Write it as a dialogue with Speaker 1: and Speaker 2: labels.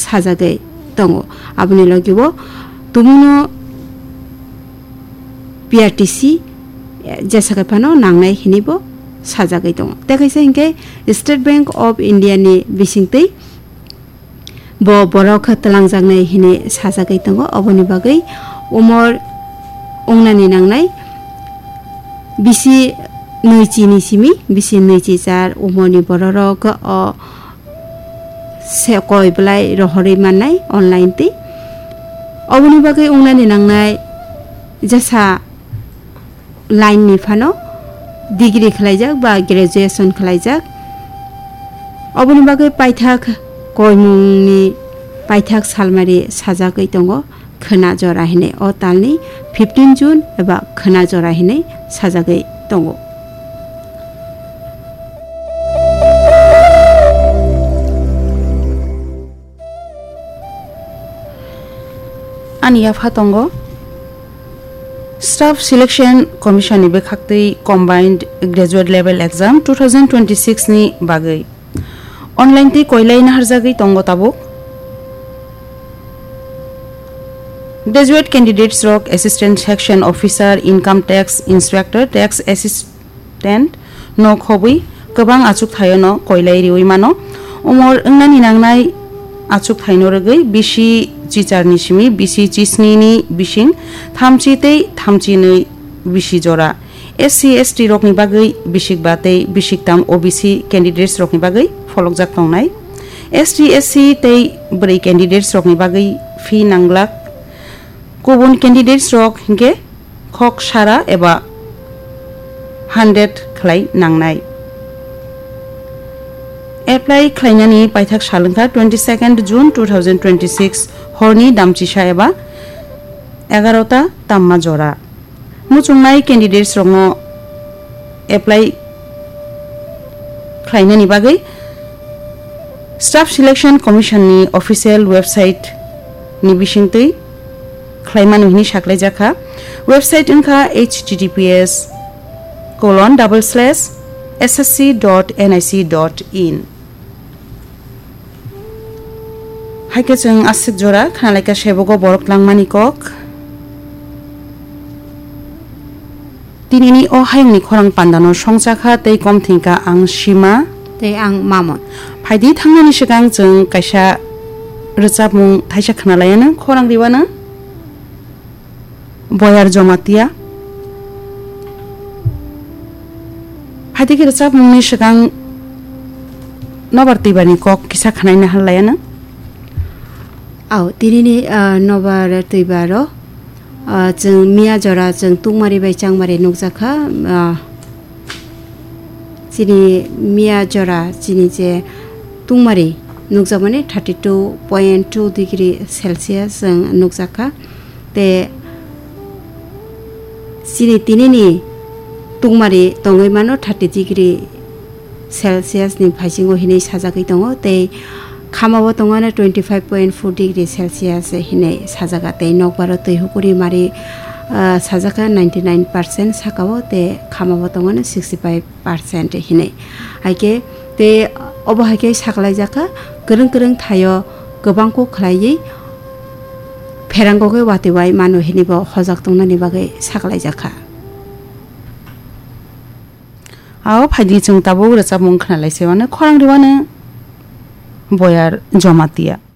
Speaker 1: साजागै दङ aboni logibo tumuno PRTC jesakai phano nangnai hinibo sajagai dong tekaisa hingke State Bank of India ni bisingtei bo borok talangjak hini sajagai tongo aboni bagai umor ongnani nangnai bisi noichi ni simi bisi noichi jar umorni borok o se koi blai rohori manai online ti aboni bagai ongnani nangnai jasa line ni phano degree khlaijak ba graduation khlaijak aboni bagai paithak koimungni paithak salmari sajagai tongo khana jora hine o talni 15 June eba khana jora hine sajagai tongo aniya phatongo Staff Selection Commission ni bekhakti Combined Graduate Level Exam 2026 ni bagai online ti koilai na harjagai tongo tabuk Graduate Candidates Rock Assistant Section Officer Income Tax Inspector Tax Assistant no khobui gobang achuk thayo no koilai riwi mano umor ungnani nangnai achuk thaino rogai bisi chichar ni simi bisi chisni ni bising thamchi tei thamchi nei bisi jora SC ST rok ni bagai bisik batei bisik tam OBC candidates rok ni bagai folokjak tongnai ST SC tei brei candidates rok ni bagai fi nanglak kubun candidates rok hingke khok sara eba 100 khlai nangnai apply khlainani paithak salungkha 22nd June 2026 horni damchisa eba 11 ta tamma jora muchungnai candidates rongo apply khlainani bagai Staff Selection Commission ni official website ni bisingtei khlaimanu hini saklai jakha website unka https://ssc.nic.in haike jeng asik jora khanalaika sebogo borok langmani kok tinini o hayngni khorang pandano songchakha tei komthingka ang sima tei ang mamon phaidi thangnani sigang jeng kaisa rwchapmung thaisa khanalayana khorang diwana boyar jomatia phaidi ki rwchapmungni sigang nobar tibani kok kisa khanaina hallayana Au tinini nobar tuibaro jeng mia jora jeng tungmari bai changmari nukjakha chini mia jora chini je tungmari nukjamani 32.2 degree Celsius jeng nukjakha te chini tinini tungmari tongoi mano 30 degree Celsius ni phaisingo hinai sajagai tongo te Khamabo tongana 25.4 degree Celsius hinai sajaga tei nokbaro tei hukuri mari sajaka 99% sakabo te khamabo tongana 65% hinai haike te obo haike saklai jaka gereng thayo gobangko khlaiyi pheranggoge watibai manu hinibo hojak tongnani bagai saklai jaka Ao phaidi jeng tabo rachapmung khnalai sewana khorang riwana boyar jomatia